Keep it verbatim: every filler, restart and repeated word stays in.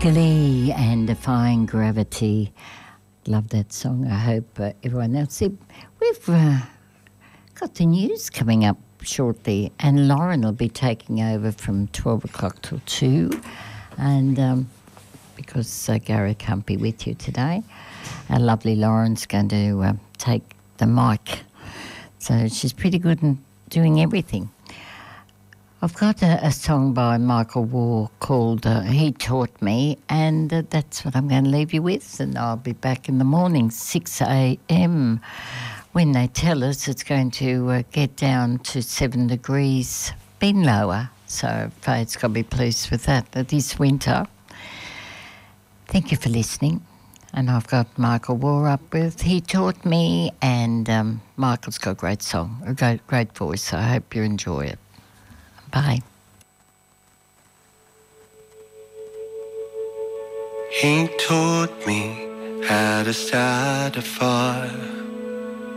Glee and Defying Gravity. Love that song. I hope uh, everyone else. See, we've uh, got the news coming up shortly, and Lauren will be taking over from twelve o'clock till two. And um, because uh, Gary can't be with you today, our lovely Lauren's going to uh, take the mic. So she's pretty good in doing everything. I've got a, a song by Michael Waugh called uh, He Taught Me, and uh, that's what I'm going to leave you with, and I'll be back in the morning, six a.m, when they tell us it's going to uh, get down to seven degrees, been lower, so Fade's got to be pleased with that this winter. Thank you for listening, and I've got Michael Waugh up with He Taught Me, and um, Michael's got a great song, a great, great voice, so I hope you enjoy it. Bye. He taught me how to start a fire,